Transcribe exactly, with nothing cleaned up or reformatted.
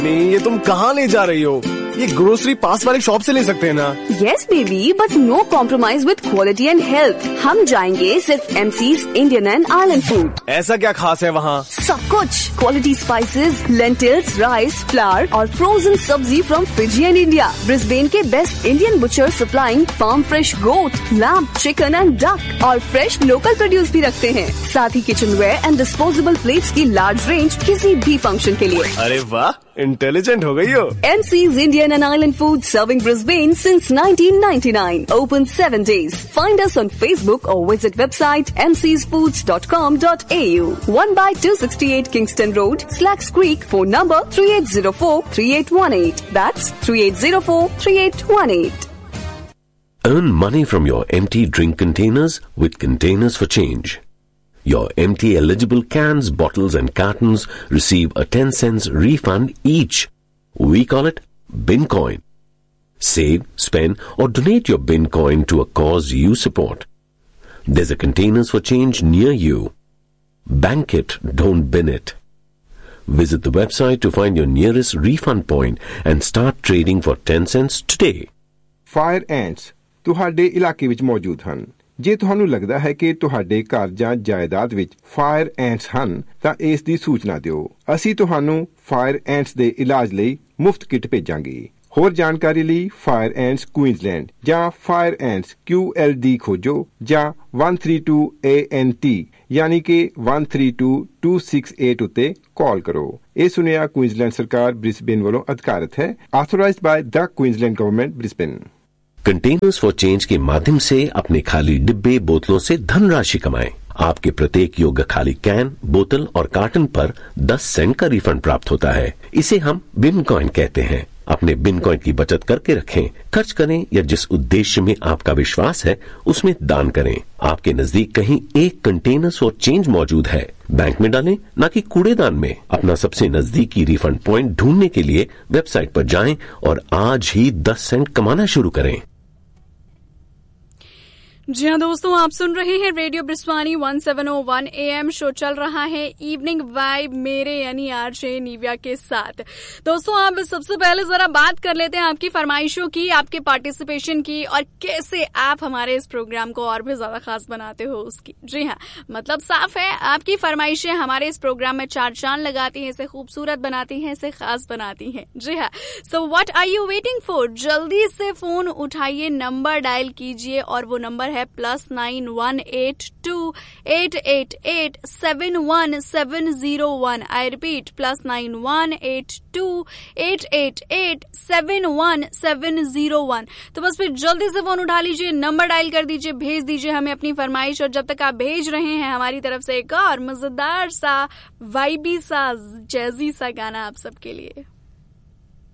नहीं, ये तुम कहाँ ले जा रही हो? ये ग्रोसरी पास वाली शॉप से ले सकते हैं ना? Yes baby, but no compromise with quality and health. हम जाएंगे सिर्फ MCs Indian and island food. ऐसा क्या खास है वहाँ? सब कुछ, quality spices, lentils, rice, flower और फ्रोजन सब्जी from Fiji and India. Brisbane के best Indian butcher supplying farm fresh goat, lamb, chicken and duck और फ्रेश लोकल प्रोड्यूस भी रखते हैं। साथ ही kitchen where and disposable plates की लार्ज रेंज किसी भी फंक्शन के लिए। अरे वाह, इंटेलिजेंट हो गई हो। MCs Indian and Island Food serving Brisbane since nineteen ninety-nine. Open seven days. Find us on Facebook or visit website m c s foods dot com dot a u. one by two sixty-eight Kingston Road, Slacks Creek. Phone number three eight zero four three eight one eight. That's three eight zero four three eight one eight. Earn money from your empty drink containers with Containers for Change. Your empty eligible cans, bottles and cartons receive a ten cents refund each. We call it Bincoin. Save, spend or donate your Bincoin to a cause you support. There's a Containers for Change near you. Bank it, don't bin it. Visit the website to find your nearest refund point and start trading for ten cents today. Fire ants ਤੁਹਾਡੇ ਇਲਾਕੇ ਵਿੱਚ ਮੌਜੂਦ ਹਨ। ਜੇ ਤੁਹਾਨੂੰ ਲੱਗਦਾ ਹੈ ਕਿ ਤੁਹਾਡੇ ਘਰ ਜਾਂ ਜਾਇਦਾਦ ਵਿੱਚ ਫਾਇਰ ਐਂਟਸ ਹਨ ਤਾਂ ਇਸ ਦੀ ਸੂਚਨਾ ਦਿਓ। ਅਸੀਂ ਤੁਹਾਨੂੰ ਫਾਇਰ ਐਂਟਸ ਦੇ ਇਲਾਜ ਲਈ ਮੁਫਤ ਕਿੱਟ ਭੇਜਾਂਗੇ। ਹੋਰ ਜਾਣਕਾਰੀ ਲਈ ਫਾਇਰ ਐਂਟਸ ਕੁਈਨਜ਼ਲੈਂਡ ਜਾਂ ਫਾਇਰ ਐਂਟਸ ਕਿਊ ਐਲ ਡੀ ਖੋਜੋ ਜਾਂ one three two A N T ਯਾਨੀ ਕਿ one three two two six eight ਉੱਤੇ ਕਾਲ ਕਰੋ। ਇਹ ਸੁਨੇਹਾ ਕੁਈਨਜ਼ਲੈਂਡ ਸਰਕਾਰ ਬ੍ਰਿਸਬੇਨ ਵੱਲੋਂ ਅਧਿਕਾਰਤ ਹੈ। Authorised ਬਾय the Queensland government Brisbane. Containers for change के माध्यम से अपने खाली डिब्बे बोतलों से धनराशि कमाएं। आपके प्रत्येक योग्य खाली कैन, बोतल और कार्टन पर दस सेंट का रिफंड प्राप्त होता है। इसे हम बिन कॉइन कहते हैं। अपने बिन कॉइन की बचत करके रखें, खर्च करें या जिस उद्देश्य में आपका विश्वास है उसमें दान करें। आपके नजदीक कहीं एक कंटेनर्स फॉर चेंज मौजूद है, बैंक में डालें ना कि कूड़ेदान में। अपना सबसे नजदीकी रिफंड पॉइंट ढूंढने के लिए वेबसाइट पर जाएं और आज ही दस सेंट कमाना शुरू करें। जी हाँ दोस्तों, आप सुन रहे हैं radio ब्रिस्वानी one seven O one A M. Show चल रहा है इवनिंग वाइब मेरे यानी आरजे निव्या के साथ। दोस्तों, आप सबसे पहले जरा बात कर लेते हैं आपकी फरमाइशों की, आपके पार्टिसिपेशन की और कैसे आप हमारे इस प्रोग्राम को और भी ज्यादा खास बनाते हो उसकी। जी हाँ, मतलब साफ है, आपकी फरमाइशें हमारे इस प्रोग्राम में चार चांद लगाती हैं, इसे खूबसूरत बनाती हैं, इसे खास बनाती हैं। जी हाँ, so what are you waiting for? जल्दी से फोन उठाइए, नंबर डायल कीजिए और वो नंबर है plus nine one eight to eight eight eight seven one seven zero one. I repeat, plus nine one eight to eight eight eight seven one seven zero one. तो बस फिर जल्दी से phone उठा लीजिए, नंबर डायल कर दीजिए, भेज दीजिए हमें अपनी फरमाइश। और जब तक आप भेज रहे हैं, हमारी तरफ से एक और मजेदार सा वाइबी सा जैजी सा गाना आप सबके लिए।